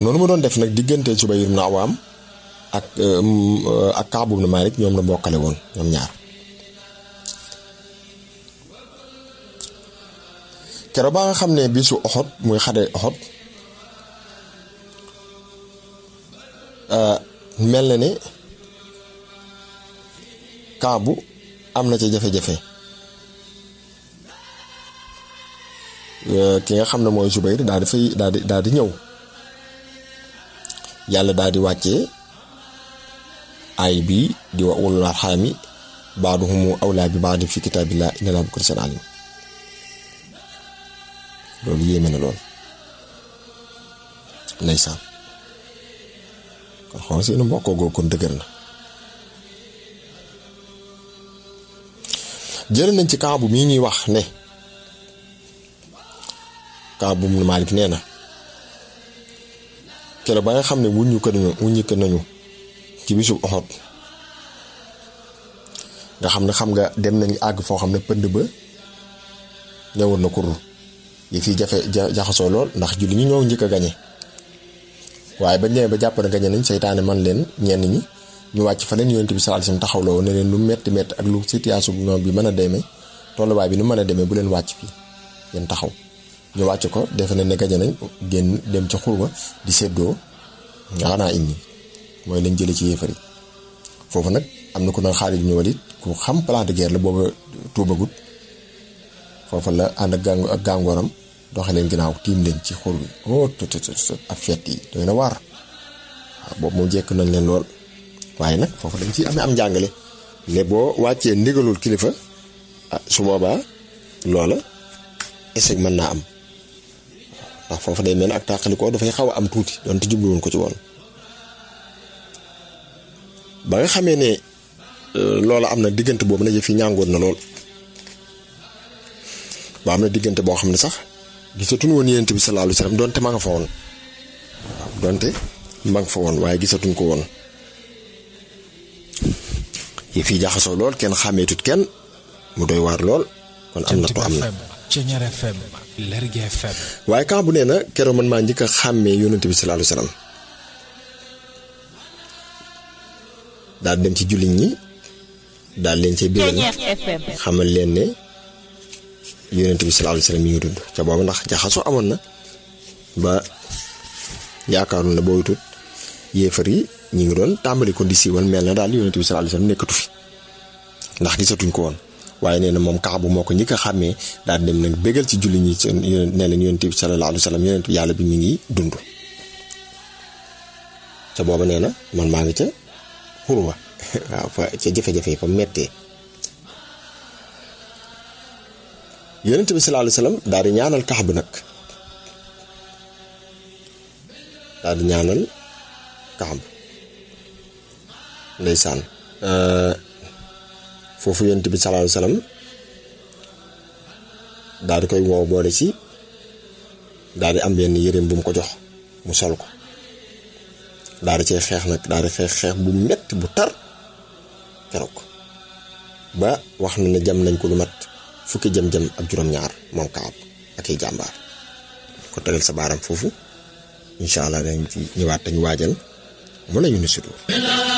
noonu mu doon def nag diggante Zubayr ibn Awaam ak Kaab ibn Maalik ñoom la bokkale woon ñoom ñaar. keroog ba nga xam ne bisu Uhud muy xare Uhud mel na ne Kaabu am na ca jafe-jafe ki nga xam ne mooy Zubayr daal di ñëw yàlla daal di wàccee ay bi di wa ulul arhami ba'duhum awlaa bi ba'din fi kitaabillah inna Allaha bi kulli shay'in alim. loolu yéeme na lool ndeysaan kon xool seenu mbokkoo googu kon dëgër na. jël nañ ci Kaabu mii ñuy wax ne Kaabu ibn Maalik nee na keroog ba nga xam ne wuññu ko nañu ci bisub Uhud nga xam nga dem nañu àgg foo xam ne pënd ba ñëwoon na kurru yi fii jaxasoo lool ndax julli ñi ñoo njëkk a gañe waaye ba ñëwee ba jàpp na gañe nañ seytaane man leen ñenn ñi ñu wàcc fa leen Yonent bi sallallahu alayhi wasallam taxaw la woon ne leen lu metti ak lu situation bi ñoom bi mën a demee tolluwaay bi nu mën a demee bu leen wàcc fii ngeen taxaw ñu wàcc ko defe na ne gañe nañ génn dem ca xurwa di séddoo nga xanaa indi mooy lañ jële ci yéefari foofu nag am na ku naan Xaalid ibn Walid ku xam plan de guerre la booba tuubagut foofu la ànd ak gàngooram doxe leen ginnaaw tiim leen ci xur bi ak fett yi doy na waar waaw boobu moom jekk nañ leen lool waaye nag foofu dañ ci amee am njàngale ne boo wàccee ndigalul kilifa su boobaa loola échec mën naa am ndax foofu day mel ak tàqalikoo dafay xaw a am tuuti doonte jubluwoon ko ci woon ba nga xamee ne loola am na diggante boobu na yëf yi ñàngoon na lool ba am na diggante boo xam ne sax gisatuñ woon Yonent bi sallallahu alayhi wasallam donte ma nga fa woon waaw donte ma nga fa woon waaye gisatuñ ko woon yëf yi jaxasoo lool kenn xàmmeetut kenn mu doy waar lool kon am na to am na waaye Kaab bu nee na keroog man maa njëkk a xàmmee Yonent bi sallallahu alayhi wasallam daal dem ci jullit ñi daal leen cay biral xamal leen ne Yonent bi sallallahu alayhi wasallam mi ngi dund ca boobu ndax jaxasoo amoon na ba yaakaarul na booy tut yéefar yi ñi ngi doon tàmbali ko di siiwal mel na daal Yonent bi sallallahu alayhi wasallam nekkatu fi ndax gisatuñ ko woon waaye nee na moom Kaabu moo ko njëkk a xàmmee daal dem nag bégal ci julli ñi ne leen Yonent bi sallallahu alayhi wasallam Yonent yàlla bi mi ngi dund ca booba nee na man maa ngi ca xurwa waaw fa ca jafe-jafe fa mettee Yonent bi sallallahu alayhi wasallam daal di ñaanal Kaab nag daal di ñaanal Kaab ndeysaan foofu Yonent bi sallallahu alayhi wasallam daal di koy woo boole ci daal di am benn yëreem bu mu ko jox mu sol ko daal di cay xeex nag daal di xeex bu metti bu tar keroog ba wax na ne jam nañ ko lu mat fukki jam-jam ak juróom-ñaar moom Kaab ak ay jàmbaar ko tegal sa baaram foofu incha allah dañ ci ñëwaat dañu waajal mën nañu ni sudu